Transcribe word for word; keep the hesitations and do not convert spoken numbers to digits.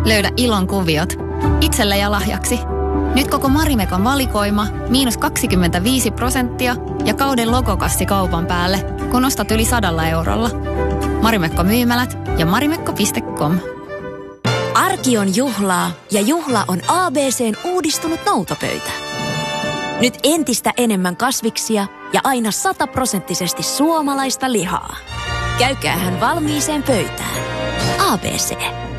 Löydä ilon kuviot itselle ja lahjaksi. Nyt koko Marimekon valikoima miinus kaksikymmentäviisi prosenttia ja kauden logokassi kaupan päälle, kun ostat yli sadalla eurolla. Marimekko myymälät ja marimekko piste com. Arki on juhlaa ja juhla on A B C:n uudistunut noutopöytä. Nyt entistä enemmän kasviksia ja aina sataprosenttisesti suomalaista lihaa. Käykäähän valmiiseen pöytään. A B C.